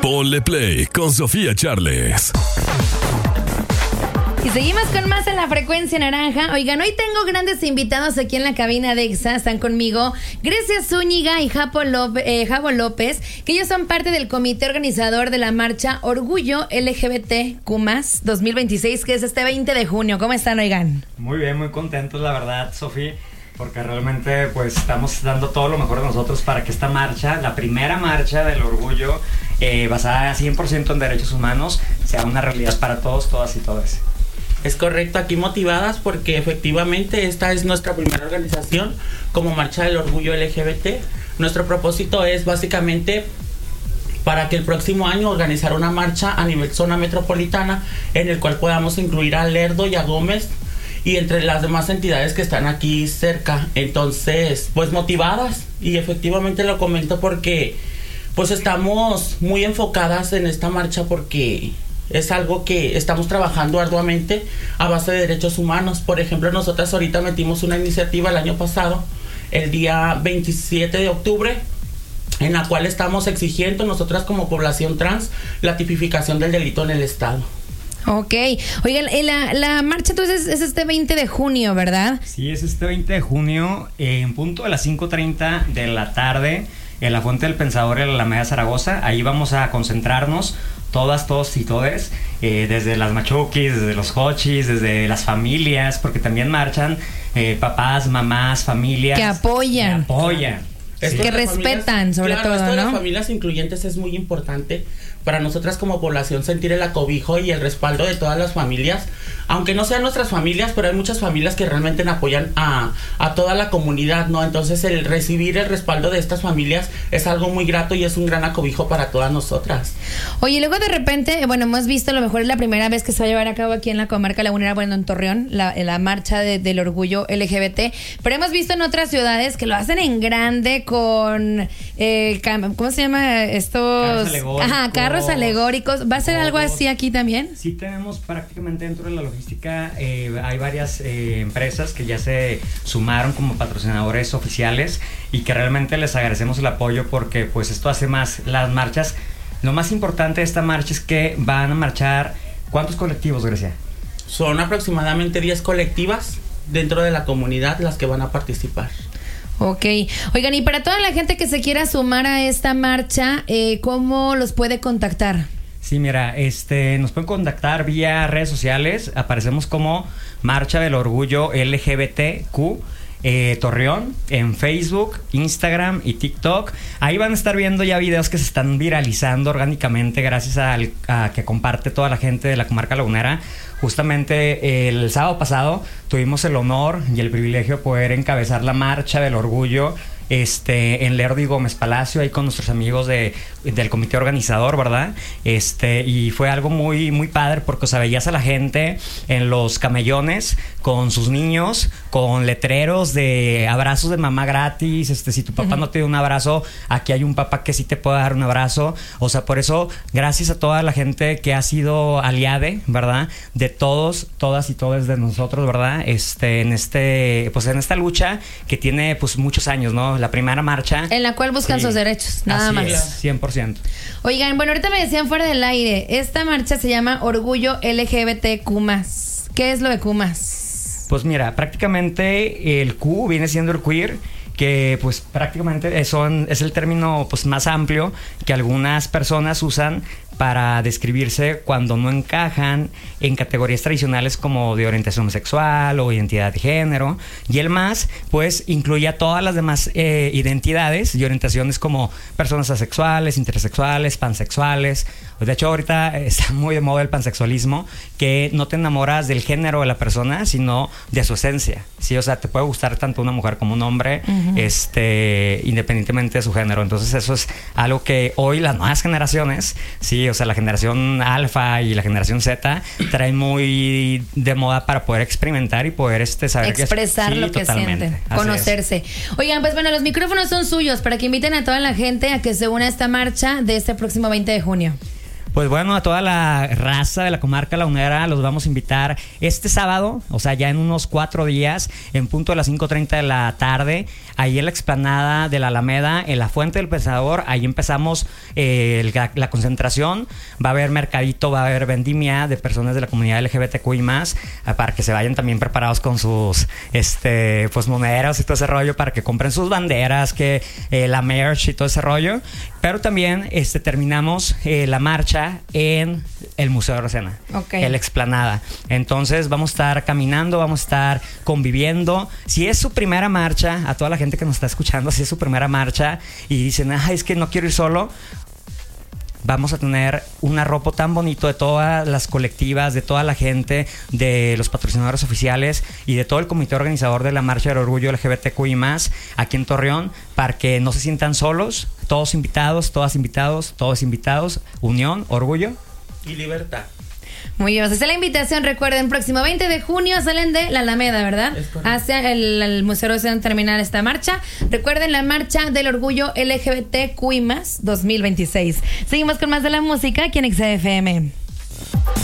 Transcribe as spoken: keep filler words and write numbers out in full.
Ponle Play con Sofía Charles. Y seguimos con más en la frecuencia naranja. Oigan, hoy tengo grandes invitados aquí en la cabina de Exa. Están conmigo Grecia Zúñiga y Japo López, eh, Javo López, que ellos son parte del comité organizador de la marcha Orgullo L G B T Q más, dos mil veintiséis, que es este veinte de junio. ¿Cómo están, oigan? Muy bien, muy contentos, la verdad, Sofía, porque realmente pues estamos dando todo lo mejor de nosotros para que esta marcha, la primera marcha del orgullo, eh, basada cien por ciento en derechos humanos, sea una realidad para todos, todas y todos. Es correcto, aquí motivadas porque efectivamente esta es nuestra primera organización como Marcha del Orgullo L G B T. Nuestro propósito es básicamente para que el próximo año organizar una marcha a nivel zona metropolitana en el cual podamos incluir a Lerdo y a Gómez y entre las demás entidades que están aquí cerca. Entonces, pues motivadas, y efectivamente lo comento porque pues estamos muy enfocadas en esta marcha porque es algo que estamos trabajando arduamente a base de derechos humanos. Por ejemplo, nosotras ahorita metimos una iniciativa el año pasado, el día veintisiete de octubre, en la cual estamos exigiendo nosotras como población trans la tipificación del delito en el Estado. Ok. Oigan, la, la marcha entonces es este veinte de junio, ¿verdad? Sí, es este veinte de junio, eh, en punto de las cinco treinta de la tarde, en la Fuente del Pensador en la Alameda Zaragoza. Ahí vamos a concentrarnos todas, todos y todes, eh, desde las machuquis, desde los hochis, desde las familias, porque también marchan eh, papás, mamás, familias. Que apoyan. Que apoyan. Sí. Que respetan, familias, sobre claro, todo, esto de ¿no? Las familias incluyentes es muy importante para nosotras como población, sentir el acobijo y el respaldo de todas las familias, aunque no sean nuestras familias, pero hay muchas familias que realmente apoyan a, a toda la comunidad, ¿no? Entonces el recibir el respaldo de estas familias es algo muy grato y es un gran acobijo para todas nosotras. Oye, luego de repente, bueno, hemos visto, a lo mejor es la primera vez que se va a llevar a cabo aquí en la comarca lagunera, bueno, en Torreón, la, la marcha de, del orgullo L G B T, pero hemos visto en otras ciudades que lo hacen en grande con, eh, ¿cómo se llama? Estos... Carros alegóricos. Ajá, carros alegóricos. ¿Va a ser algo así aquí también? Sí, tenemos prácticamente dentro de la logística, eh, hay varias eh, empresas que ya se sumaron como patrocinadores oficiales y que realmente les agradecemos el apoyo porque pues esto hace más las marchas. Lo más importante de esta marcha es que van a marchar, ¿cuántos colectivos, Grecia? Son aproximadamente diez colectivas dentro de la comunidad las que van a participar. Ok. Oigan, y para toda la gente que se quiera sumar a esta marcha, eh, ¿cómo los puede contactar? Sí, mira, este, nos pueden contactar vía redes sociales. Aparecemos como Marcha del Orgullo L G B T Q eh, Torreón en Facebook, Instagram y TikTok. Ahí van a estar viendo ya videos que se están viralizando orgánicamente gracias al, a que comparte toda la gente de la comarca lagunera. Justamente el sábado pasado tuvimos el honor y el privilegio de poder encabezar la Marcha del Orgullo este, en Lerdo y Gómez Palacio, ahí con nuestros amigos de, del comité organizador, ¿verdad? Este, y fue algo muy, muy padre porque, o sea, veías a la gente en los camellones con sus niños, con letreros de abrazos de mamá gratis, este, si tu papá uh-huh. no te dio un abrazo, aquí hay un papá que sí te puede dar un abrazo. O sea, por eso, gracias a toda la gente que ha sido aliade, ¿verdad? De todos, todas y todos de nosotros, ¿verdad? Este, en este, pues en esta lucha que tiene pues muchos años, ¿no? La primera marcha. En la cual buscan sí, sus derechos, nada así más. Es, cien por ciento. Oigan, bueno, ahorita me decían fuera del aire, esta marcha se llama Orgullo L G B T Q más. ¿Qué es lo de Q más? Pues mira, prácticamente el Q viene siendo el queer, que pues prácticamente son, es el término pues más amplio que algunas personas usan para describirse cuando no encajan en categorías tradicionales como de orientación sexual o identidad de género. Y el más, pues, incluye a todas las demás eh, identidades y orientaciones como personas asexuales, intersexuales, pansexuales. De hecho, ahorita está muy de moda el pansexualismo, que no te enamoras del género de la persona, sino de su esencia. Sí, o sea, te puede gustar tanto una mujer como un hombre, uh-huh. este, independientemente de su género. Entonces, eso es algo que hoy las nuevas generaciones, sí, o sea, la generación alfa y la generación Z traen muy de moda para poder experimentar y poder este, saber expresar que es, lo sí, que totalmente. sienten, Así conocerse. Es. Oigan, pues bueno, los micrófonos son suyos para que inviten a toda la gente a que se una a esta marcha de este próximo veinte de junio. Pues bueno, a toda la raza de la comarca lagunera los vamos a invitar este sábado, o sea, ya en unos cuatro días, en punto de las cinco treinta de la tarde, ahí en la explanada de la Alameda, en la Fuente del Pensador. Ahí empezamos eh, la, la concentración. Va a haber mercadito, va a haber vendimia de personas de la comunidad L G B T Q I más, para que se vayan también preparados con sus este pues monedas y todo ese rollo, para que compren sus banderas, que eh, la merch y todo ese rollo. Pero también este terminamos eh, la marcha en el Museo de Rosena, okay. en la explanada. Entonces vamos a estar caminando, vamos a estar conviviendo. Si es su primera marcha, a toda la gente que nos está escuchando, si es su primera marcha y dicen, ay, es que no quiero ir solo, vamos a tener un arropo tan bonito de todas las colectivas, de toda la gente, de los patrocinadores oficiales y de todo el comité organizador de la Marcha del Orgullo L G B T Q I más, aquí en Torreón, para que no se sientan solos. Todos invitados, todas invitados, todos invitados. Unión, orgullo y libertad. Muy bien, esa es la invitación. Recuerden, próximo veinte de junio salen de la Alameda, ¿verdad? Hacia el, el Museo Rosena terminar esta marcha. Recuerden, la Marcha del Orgullo L G B T Q I más dos mil veintiséis. Seguimos con más de la música aquí en X F M.